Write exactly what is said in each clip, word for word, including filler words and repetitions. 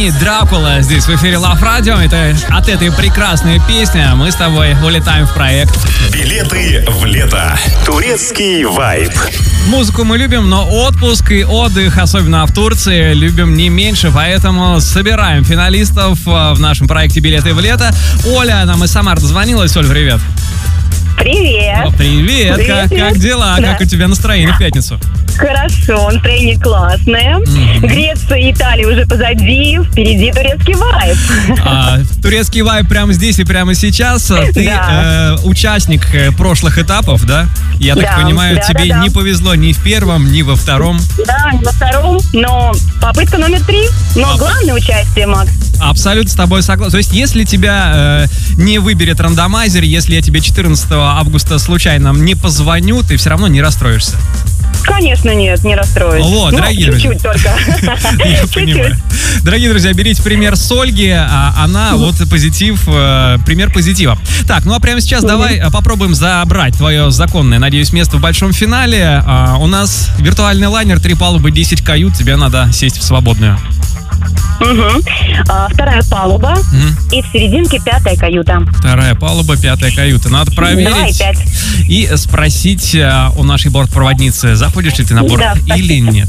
Дракула здесь в эфире Love Radio. Это от этой прекрасной песни мы с тобой улетаем в проект «Билеты в лето». Турецкий вайб. Музыку мы любим, но отпуск и отдых, особенно в Турции, любим не меньше, поэтому собираем финалистов в нашем проекте «Билеты в лето». Оля нам из Самары дозвонилась. Оль, привет. Привет. О, привет. привет. Как, как дела? Да. Как у тебя настроение в пятницу? Хорошо, настроение классное. Mm-hmm. Греция и Италия уже позади, впереди турецкий вайб. А, турецкий вайб прямо здесь и прямо сейчас. Ты да. э, участник прошлых этапов, да? Я так да, понимаю, да, тебе да, да. не повезло ни в первом, ни во втором. Да, ни во втором, но попытка номер три. Но а, главное участие, Макс. Абсолютно с тобой согласен. То есть, если тебя э, не выберет рандомайзер, если я тебе четырнадцатого августа случайно не позвоню, ты все равно не расстроишься. Конечно, нет, не расстроюсь. Вот, ну, дорогие чуть-чуть друзья. только. Я понимаю. Дорогие друзья, берите пример с Ольги. Она вот позитив, пример позитива. Так, ну а прямо сейчас давай попробуем забрать твое законное, надеюсь, место в большом финале. У нас виртуальный лайнер, три палубы, десять кают. Тебе надо сесть в свободную. Угу. А, вторая палуба угу. и в серединке пятая каюта. Вторая палуба, пятая каюта. Надо проверить и, и спросить а, у нашей бортпроводницы, заходишь ли ты на борт да, или нет.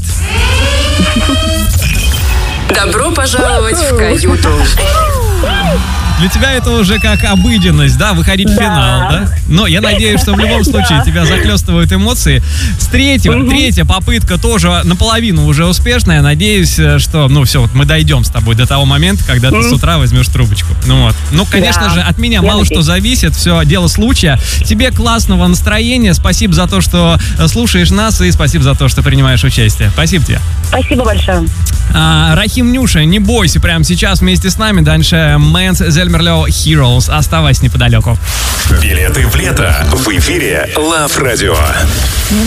Добро пожаловать в каюту. Для тебя это уже как обыденность, да, выходить да. в финал, да? Но я надеюсь, что в любом случае да. тебя захлестывают эмоции. С третьего, угу. третья попытка тоже наполовину уже успешная. Надеюсь, что, ну, все, вот мы дойдем с тобой до того момента, когда ты угу. с утра возьмешь трубочку. Ну вот. Ну, конечно да. же, от меня я мало надеюсь. Что зависит. Все дело случая. Тебе классного настроения. Спасибо за то, что слушаешь нас, и спасибо за то, что принимаешь участие. Спасибо тебе. Спасибо большое. А, Рахим, Нюша, не бойся, прямо сейчас вместе с нами. Дальше Мэнс, Зельмерлё, Heroes. Оставайся неподалеку. Билеты в лето в эфире Love Radio.